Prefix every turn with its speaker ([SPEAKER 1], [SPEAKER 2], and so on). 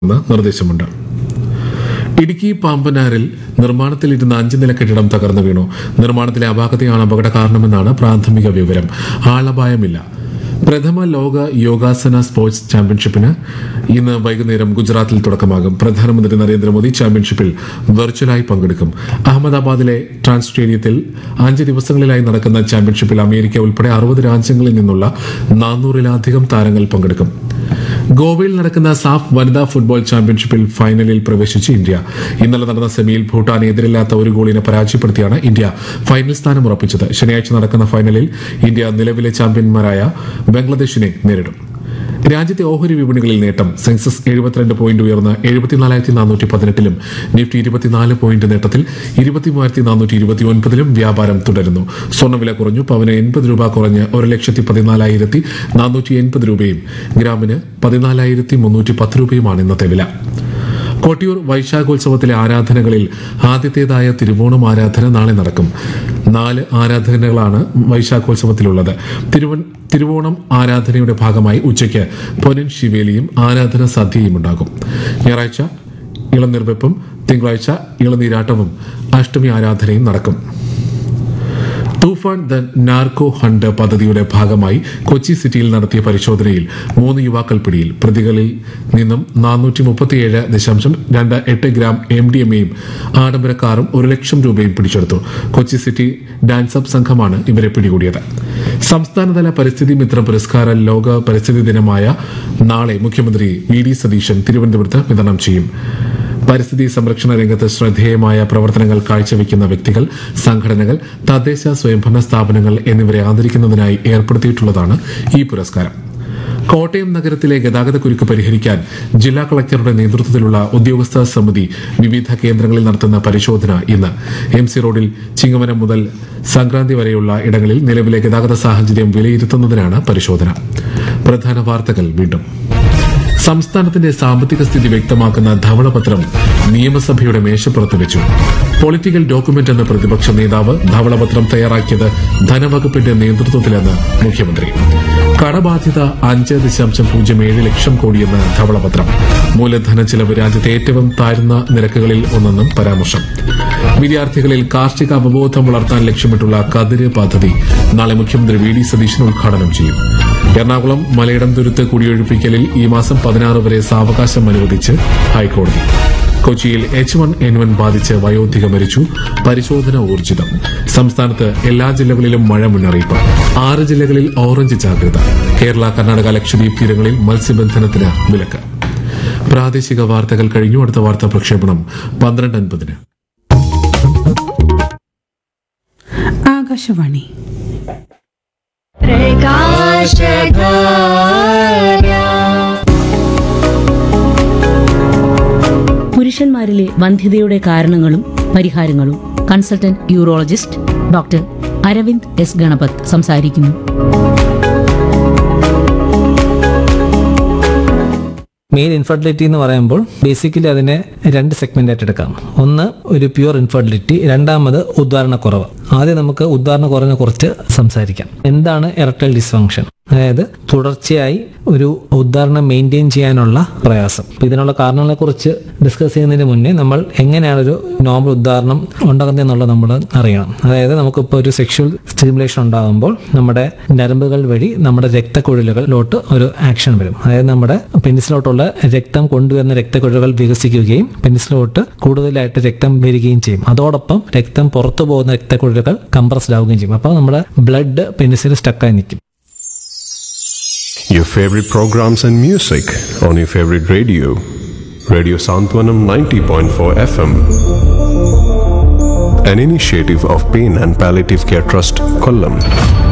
[SPEAKER 1] നിർദ്ദേശമുണ്ട്. ഇടുക്കി പാമ്പനാറിൽ നിർമ്മാണത്തിലിരുന്ന 5 നില കെട്ടിടം തകർന്നു വീണു. നിർമ്മാണത്തിലെ അപാകതയാണ് അപകട കാരണമെന്നാണ് പ്രാഥമിക വിവരം. ആളപായമില്ല. പ്രഥമ ലോക യോഗാസന സ്പോർട്സ് ചാമ്പ്യൻഷിപ്പിന് ഇന്ന് വൈകുന്നേരം ഗുജറാത്തിൽ തുടക്കമാകും. പ്രധാനമന്ത്രി നരേന്ദ്രമോദി ചാമ്പ്യൻഷിപ്പിൽ വെർച്വലായി പങ്കെടുക്കും. അഹമ്മദാബാദിലെ ട്രാൻസ് സ്റ്റേഡിയത്തിൽ 5 ദിവസങ്ങളിലായി നടക്കുന്ന ചാമ്പ്യൻഷിപ്പിൽ അമേരിക്ക ഉൾപ്പെടെ 60 രാജ്യങ്ങളിൽ നിന്നുള്ള 400-ലധികം താരങ്ങൾ പങ്കെടുക്കും. ഗോവയിൽ നടക്കുന്ന സാഫ് വനിതാ ഫുട്ബോൾ ചാമ്പ്യൻഷിപ്പിൽ ഫൈനലിൽ പ്രവേശിച്ച് ഇന്ത്യ. ഇന്നലെ നടന്ന സെമിയിൽ ഭൂട്ടാനെ എതിരില്ലാത്ത ഒരു ഗോളിനെ പരാജയപ്പെടുത്തിയാണ് ഇന്ത്യ ഫൈനൽ സ്ഥാനം ഉറപ്പിച്ചത്. ശനിയാഴ്ച നടക്കുന്ന ഫൈനലിൽ ഇന്ത്യ നിലവിലെ ചാമ്പ്യന്മാരായ ബംഗ്ലാദേശിനെ നേരിടും. രാജ്യത്തെ ഓഹരി വിപണികളിൽ നേട്ടം. സെൻസസ് 72 പോയിന്റ് ഉയർന്ന് 74,418-ലും നിഫ്റ്റി 24 പോയിന്റ് നേട്ടത്തിൽ 23,429-ലും വ്യാപാരം തുടരുന്നു. സ്വർണ്ണവില കുറഞ്ഞു. പവന് 80 രൂപ കുറഞ്ഞ് 1,14,480 രൂപയും ഗ്രാമിന് 14,310 രൂപയുമാണ് ഇന്നത്തെ വില. കൊട്ടിയൂർ വൈശാഖോത്സവത്തിലെ ആരാധനകളിൽ ആദ്യത്തേതായ തിരുവോണം ആരാധന നാളെ നടക്കും. 4 ആരാധനകളാണ് വൈശാഖോത്സവത്തിലുള്ളത്. തിരുവോണം ആരാധനയുടെ ഭാഗമായി ഉച്ചയ്ക്ക് പൊന്നിൻ ശിവേലിയും ആരാധന സദ്യയും ഉണ്ടാകും. ഞായറാഴ്ച ഇളനീർവെപ്പും തിങ്കളാഴ്ച ഇളനീരാട്ടവും അഷ്ടമി ആരാധനയും നടക്കും. തൂഫാൻ ദ നാർക്കോ ഹണ്ട് പദ്ധതിയുടെ ഭാഗമായി കൊച്ചി സിറ്റിയിൽ നടത്തിയ പരിശോധനയിൽ 3 യുവാക്കൾ പിടിയിൽ. പ്രതികളിൽ നിന്നും 437.28 ഗ്രാം MDMAയും ആഡംബര കാറും 1 ലക്ഷം രൂപയും പിടിച്ചെടുത്തു. കൊച്ചി സിറ്റി ഡാൻസ് അപ്പ് സംഘമാണ് ഇവരെ പിടികൂടിയത്. സംസ്ഥാനതല പരിസ്ഥിതി മിത്രം പുരസ്കാര ലോക പരിസ്ഥിതി ദിനമായ നാളെ മുഖ്യമന്ത്രി VD സതീശൻ തിരുവനന്തപുരത്ത് വിതരണം ചെയ്യും. പരിസ്ഥിതി സംരക്ഷണ രംഗത്ത് ശ്രദ്ധേയമായ പ്രവർത്തനങ്ങൾ കാഴ്ചവെക്കുന്ന വ്യക്തികൾ, സംഘടനകൾ, തദ്ദേശ സ്വയംഭരണ സ്ഥാപനങ്ങൾ എന്നിവരെ ആദരിക്കുന്നതിനായി ഏർപ്പെടുത്തിയിട്ടുള്ളതാണ് ഈ പുരസ്കാരം. കോട്ടയം നഗരത്തിലെ ഗതാഗതക്കുരുക്ക് പരിഹരിക്കാൻ ജില്ലാ കളക്ടറുടെ നേതൃത്വത്തിലുള്ള ഉദ്യോഗസ്ഥ സമിതി വിവിധ കേന്ദ്രങ്ങളിൽ നടത്തുന്ന പരിശോധന ഇന്ന്. MC റോഡിൽ ചിങ്ങവനം മുതൽ സംക്രാന്തി വരെയുള്ള ഇടങ്ങളിൽ നിലവിലെ ഗതാഗത സാഹചര്യം വിലയിരുത്തുന്നതിനാണ് പരിശോധന. പ്രധാന വാർത്തകൾ വീണ്ടും. സംസ്ഥാനത്തിന്റെ സാമ്പത്തിക സ്ഥിതി വ്യക്തമാക്കുന്ന ധവളപത്രം നിയമസഭയുടെ മേശപ്പുറത്ത് വെച്ചു. പൊളിറ്റിക്കൽ ഡോക്യുമെന്റ് എന്ന പ്രതിപക്ഷ നേതാവ്. ധവളപത്രം തയ്യാറാക്കിയത് ധനവകുപ്പിന്റെ നേതൃത്വത്തിലെന്ന് മുഖ്യമന്ത്രി. കടബാധ്യത 5.07 ലക്ഷം കോടിയെന്ന് ധവളപത്രം. മൂലധന ചെലവ് രാജ്യത്തെ ഏറ്റവും താഴ്ന്ന നിരക്കുകളിൽ ഒന്നെന്നും പരാമർശം. വിദ്യാർത്ഥികളിൽ കാർഷിക അവബോധം വളർത്താൻ ലക്ഷ്യമിട്ടുള്ള കതിര് പദ്ധതി നാളെ മുഖ്യമന്ത്രി VD സതീശൻ ഉദ്ഘാടനം ചെയ്യും. എറണാകുളം മലയിടം തുരുത്ത് കുടിയൊഴിപ്പിക്കലിൽ ഈ മാസം 16 വരെ സാവകാശം അനുവദിച്ച് ഹൈക്കോടതി. കൊച്ചിയിൽ H1N1 ബാധിച്ച് വയോധിക മരിച്ചു. പരിശോധന ഊർജിതം. സംസ്ഥാനത്ത് എല്ലാ ജില്ലകളിലും മഴ മുന്നറിയിപ്പ്. 6 ജില്ലകളിൽ ഓറഞ്ച് ജാഗ്രത. കേരള, കർണാടക, ലക്ഷദ്വീപ് തീരങ്ങളിൽ മത്സ്യബന്ധനത്തിന് വിലക്ക്. പ്രാദേശിക വാർത്തകൾ കഴിഞ്ഞു. അടുത്ത വാർത്താ പ്രക്ഷേപണം 12:50.
[SPEAKER 2] ആകാശവാണി.
[SPEAKER 3] പുരുഷന്മാരിലെ വന്ധ്യതയുടെ കാരണങ്ങളും പരിഹാരങ്ങളും consultant urologist doctor Aravind S. Ganapath സംസാരിക്കുന്നു.
[SPEAKER 4] മെയിൽ ഇൻഫെർട്ടിലിറ്റി എന്ന് പറയുമ്പോൾ ബേസിക്കലി അതിനെ 2 സെഗ്മെന്റ് ആയിട്ട് എടുക്കാം. ഒന്ന് ഒരു പ്യുവർ ഇൻഫെർട്ടിലിറ്റി, രണ്ടാമത് ഉദ്ധാരണക്കുറവ്. ആദ്യം നമുക്ക് ഉദ്ധാരണക്കുറവിനെ കുറിച്ച് സംസാരിക്കാം. എന്താണ് എറക്ടൈൽ ഡിസ്ഫങ്ഷൻ? അതായത് തുടർച്ചയായി ഒരു ഉദ്ധാരണം മെയിൻറ്റെയിൻ ചെയ്യാനുള്ള പ്രയാസം. ഇതിനുള്ള കാരണങ്ങളെ കുറിച്ച് ഡിസ്കസ് ചെയ്യുന്നതിന് മുന്നേ നമ്മൾ എങ്ങനെയാണ് ഒരു നോർമൽ ഉദ്ധാരണം ഉണ്ടാകുന്നതെന്നുള്ളത് നമ്മൾ അറിയണം. അതായത് നമുക്കിപ്പോൾ ഒരു സെക്ഷൽ സ്റ്റിമുലേഷൻ ഉണ്ടാകുമ്പോൾ നമ്മുടെ ഞരമ്പുകൾ വഴി നമ്മുടെ രക്തക്കുഴലുകളിലോട്ട് ഒരു ആക്ഷൻ വരും. അതായത് നമ്മുടെ പെനിസിലോട്ടുള്ള രക്തം കൊണ്ടുവരുന്ന രക്തക്കുഴലുകൾ വികസിക്കുകയും പെനിസിലോട്ട് കൂടുതലായിട്ട് രക്തം വരികയും ചെയ്യും. അതോടൊപ്പം രക്തം പുറത്തു പോകുന്ന രക്തക്കുഴലുകൾ കംപ്രസ്ഡ് ആവുകയും ചെയ്യും. അപ്പോൾ നമ്മുടെ ബ്ലഡ് പെനിസിൽ സ്റ്റക്കായി നിൽക്കും.
[SPEAKER 5] Your favorite programs and music on your favorite radio. Radio Santwanam 90.4 FM. An initiative of Pain and Palliative Care Trust, Kollam.